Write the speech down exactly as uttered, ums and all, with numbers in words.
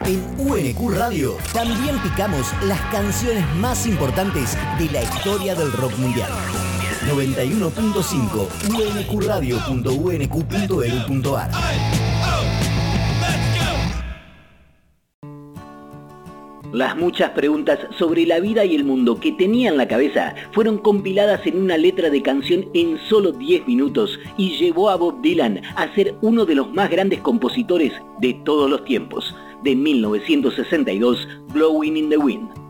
En U N Q Radio también picamos las canciones más importantes de la historia del rock mundial. noventa y uno punto cinco u n q radio punto u n q punto e d u punto a r. Las muchas preguntas sobre la vida y el mundo que tenía en la cabeza fueron compiladas en una letra de canción en solo diez minutos y llevó a Bob Dylan a ser uno de los más grandes compositores de todos los tiempos. De mil novecientos sesenta y dos, Blowing in the Wind.